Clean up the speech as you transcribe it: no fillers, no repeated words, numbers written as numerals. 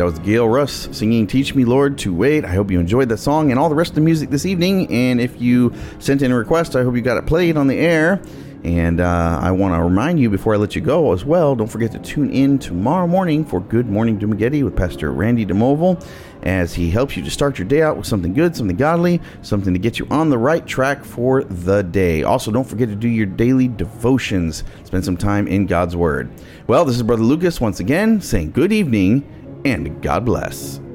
That was Gail Russ singing Teach Me, Lord, to Wait. I hope you enjoyed that song and all the rest of the music this evening. And if you sent in a request, I hope you got it played on the air. And I want to remind you before I let you go as well, don't forget to tune in tomorrow morning for Good Morning Dumageddon with Pastor Randy DeMoval, as he helps you to start your day out with something good, something godly, something to get you on the right track for the day. Also, don't forget to do your daily devotions. Spend some time in God's Word. Well, this is Brother Lucas once again saying good evening and God bless.